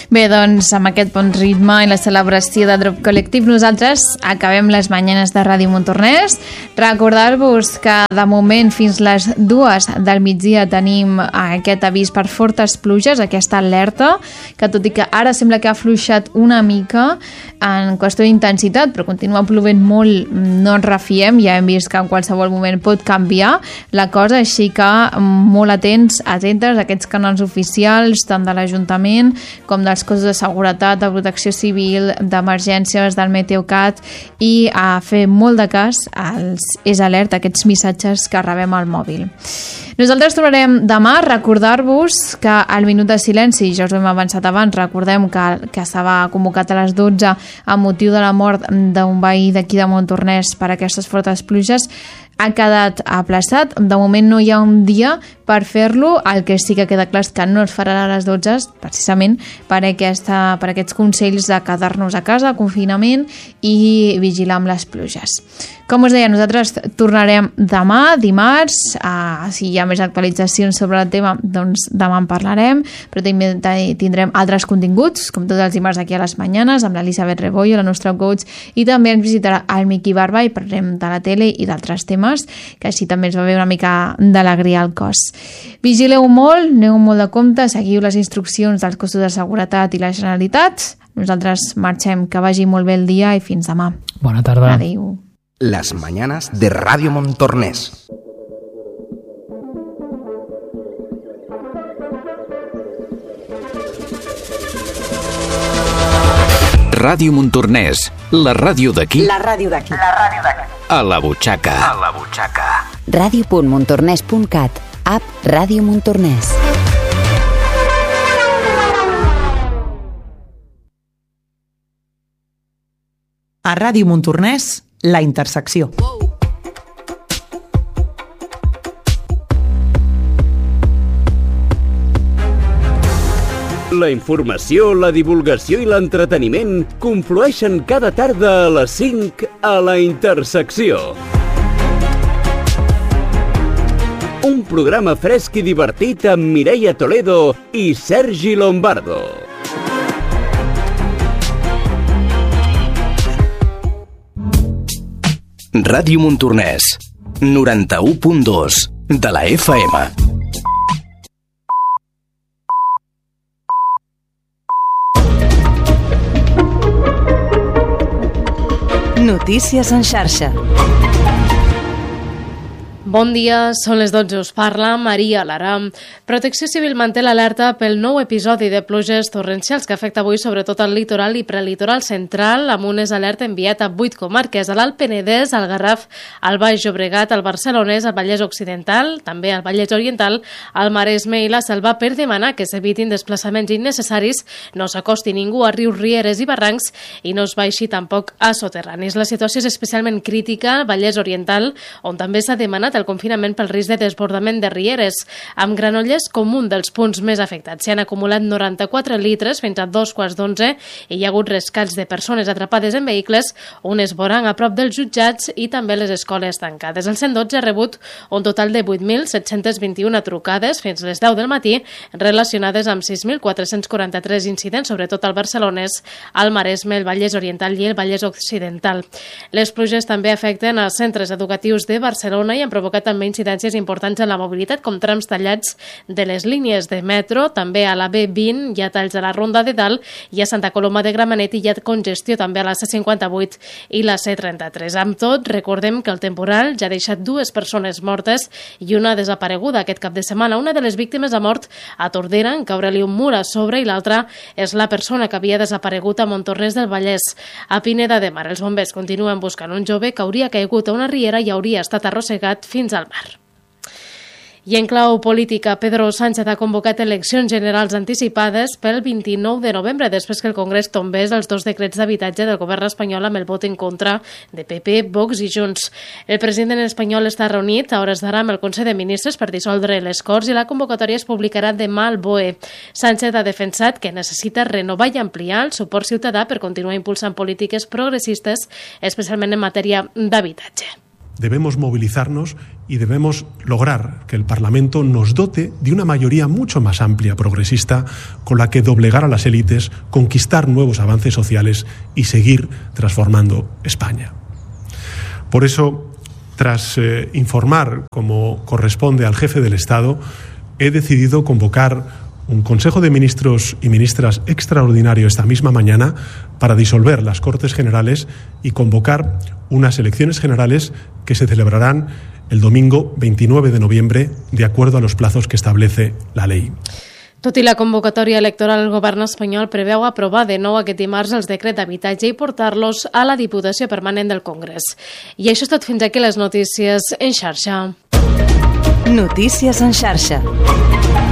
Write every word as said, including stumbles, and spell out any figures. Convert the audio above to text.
Bé, doncs, amb aquest bon ritme i la celebració de Drop Collective, nosaltres acabem les mañanes de Ràdio Montornès. Recordar-vos que, de moment, fins les dues del migdia tenim aquest avís per fortes pluges, aquesta alerta, que tot i que ara sembla que ha afluixat una mica en qüestió d'intensitat, però continua plovent molt, no ens refiem, ja hem vist que en qualsevol moment pot canviar la cosa, així que molt atents, atentes a aquests canals oficials, tant de l'Ajuntament com dels cossos de seguretat, de protecció civil, d'emergències, del Meteocat, i a fer molt de cas als és alerta, aquests missatges que rebem al mòbil. Nosaltres tornarem demà. Recordar-vos que el minut de silenci, ja us ho hem avançat abans, recordem que, que estava convocat a les dotze amb motiu de la mort d'un veí d'aquí de Montornès per aquestes fortes pluges, ha quedat aplaçat. De moment no hi ha un dia per fer-lo. El que sí que queda clar és que no es farà a les dotze, precisament per, aquesta, per aquests consells de quedar-nos a casa, confinament i vigilar amb les pluges. Com us deia, nosaltres tornarem demà, dimarts. Uh, si hi ha més actualitzacions sobre el tema, doncs demà en parlarem, però també tindrem altres continguts, com tots els dimarts aquí a les mañanes, amb l'Elisabet Rebollo, la nostra coach, i també ens visitarà el Miqui Barba i parlarem de la tele i d'altres temes, que així també ens va haver una mica d'alegria al cos. Vigileu molt, aneu molt de compte, seguiu les instruccions dels cossos de seguretat i la Generalitat. Nosaltres marxem, que vagi molt bé el dia i fins demà. Bona tarda. Adéu. Las mañanas de Radio Montornès. Ràdio Montornès, la ràdio d'aquí. La ràdio d'aquí. La ràdio d'aquí. A la butxaca. A la butxaca. ràdio punt montornès punt cat. App Ràdio Montornès. A Ràdio Montornès, La Intersecció. La informació, la divulgació i l'entreteniment conflueixen cada tarda a les cinc a La Intersecció. Un programa fresc i divertit amb Mireia Toledo i Sergi Lombardo. Ràdio Montornès, noranta-u punt dos de la F M. Notícies en xarxa. Bon dia, són les dotze, us parla Maria Lara. Protecció Civil manté l'alerta pel nou episodi de pluges torrencials que afecta avui sobretot el litoral i prelitoral central, amb unes alerta enviat a vuit comarques, a l'Alt Penedès, al Garraf, al Baix Llobregat, al Barcelonès, al Vallès Occidental, també al Vallès Oriental, al Maresme i la Selva, per demanar que s'evitin desplaçaments innecessaris, no s'acosti ningú a rius, rieres i barrancs i no es baixi tampoc a soterranis. La situació és especialment crítica al Vallès Oriental, on també s'ha demanat el confinament pel risc de desbordament de rieres, amb Granollers com un dels punts més afectats. S'hi han acumulat noranta-quatre litres fins a dos quarts d'onze i hi ha hagut rescats de persones atrapades en vehicles, un esborrany a prop dels jutjats i també les escoles tancades. El cent dotze ha rebut un total de vuit mil set-cents vint-i-una trucades fins a les deu del matí relacionades amb sis mil quatre-cents quaranta-tres incidents, sobretot al Barcelonès, al Maresme, el Vallès Oriental i el Vallès Occidental. Les pluges també afecten als centres educatius de Barcelona i han provocat també incidències importants en la mobilitat, com trams tallats de les línies de metro. També a la B vint hi ha talls a la Ronda de Dalt i a Santa Coloma de Gramenet hi ha congestió també a la C cinquanta-vuit i la C trenta-tres. Amb tot, recordem que el temporal ja ha deixat dues persones mortes i una desapareguda aquest cap de setmana. Una de les víctimes ha mort a Tordera, en caure-li un mur a sobre, i l'altra és la persona que havia desaparegut a Montornès del Vallès. A Pineda de Mar, els bombers continuen buscant un jove que hauria caigut a una riera i hauria estat arrossegat fins al mar. I en clau política, Pedro Sánchez ha convocat eleccions generals anticipades pel vint-i-nou de novembre, després que el Congrés tombés els dos decrets d'habitatge del govern espanyol amb el vot en contra de P P, Vox i Junts. El president espanyol està reunit a hores d'ara amb el Consell de Ministres per dissoldre les Corts i la convocatòria es publicarà demà al B O E. Sánchez ha defensat que necessita renovar i ampliar el suport ciutadà per continuar impulsant polítiques progressistes, especialment en matèria d'habitatge. debemos movilizarnos y debemos lograr que el Parlamento nos dote de una mayoría mucho más amplia, progresista, con la que doblegar a las élites, conquistar nuevos avances sociales y seguir transformando España. Por eso, tras eh, informar, como corresponde al jefe del Estado, he decidido convocar un Consejo de Ministros y Ministras extraordinario esta misma mañana para disolver las Cortes Generales y convocar unas elecciones generales que se celebrarán el domingo veintinueve de noviembre, de acuerdo a los plazos que establece la ley. Tot i la convocatòria electoral, el govern espanyol preveu aprovar de nou aquest dimarts els decrets d'habitatge i portar-los a la Diputació Permanent del Congrés. I això és tot, fins aquí les notícies en xarxa. Notícies en xarxa.